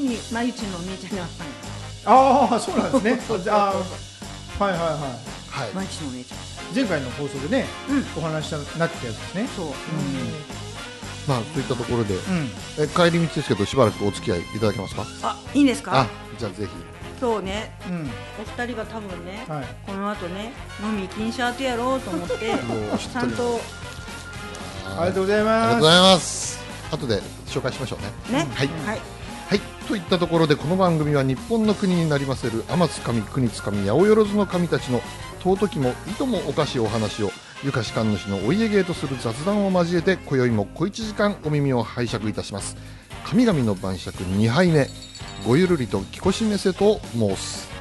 に毎日のお姉ちゃんに会ったんです。 ああ、そうなんですね。 そうそうそうあー、はいはいははい。 毎日のお姉ちゃん。 い。前回の放送でね、 うん。 お話しになってたやつですね。 そう。 まあそういったところで、 うん。 帰り道ですけどしばらくお付き合いいただけますか。 あ、いいんですか。 あ、じゃあぜひ。 今日ね、 うん。 お二人が多分ね、 はい。 この後ね、飲み禁止当てやろうと思ってもう知ってるちゃんとありがとうございありがます。 とうございます。後で紹介しましょうね。 ね。 はい。 はい。 はい、といったところでこの番組は日本の国になりませる天津神国津神八百万の神たちの尊きもいともおかしいお話をゆかし神主のお家芸とする雑談を交えて今宵も小1時間お耳を拝借いたします。神々の晩酌2杯目ごゆるりときこしめせと申す。